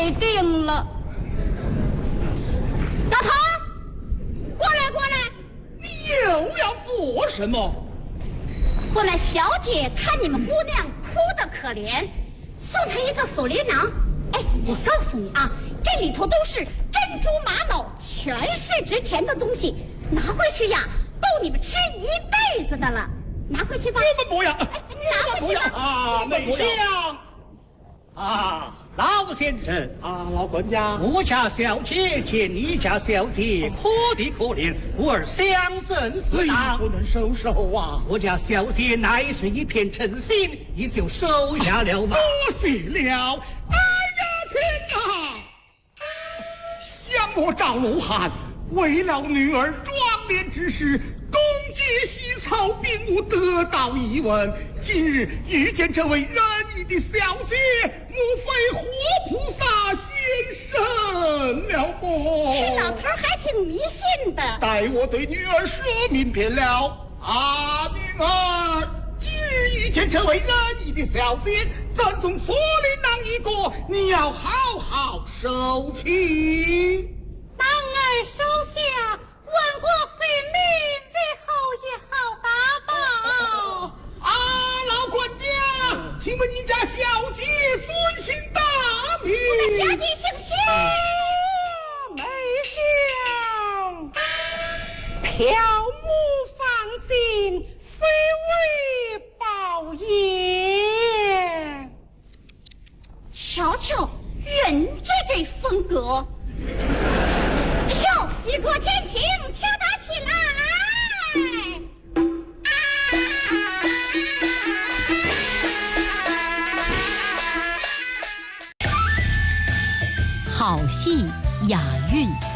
没定了。老头儿，过来过来， 你又要做什么？ 我那小姐看你们姑娘哭得可怜，送她一个锁链囊。哎，我告诉你啊，这里头都是珍珠玛瑙，全是值钱的东西，拿回去呀，够你们吃一辈子的了。拿回去吧。 我们不要， 拿回去吧。 啊，没想啊，老先生啊，老管家，我家小姐见你家小姐可的可怜，故而相赠自当，不能收手啊！我家小姐乃是一片诚心，也就收下了吧。多谢了。哎呀天哪！想我赵鲁汉为了女儿壮烈之事，公结西草，并无得到一文。今日遇见这位仁义的小姐，莫非活菩萨现身了不？ 这老头还挺迷信的。 待我对女儿说明遍了。啊，女儿，今日遇见这位仁义的小姐，赠送锁链囊一个，你要好好收起。 当儿收下，万国非命，日后也好打报。 啊，老管家，请问你家小姐尊姓大名？ 我的小姐姓薛， 没想飘木放心，非为宝也。瞧瞧人家这风格，哟，一波天晴，敲打起来。 好戏雅韵。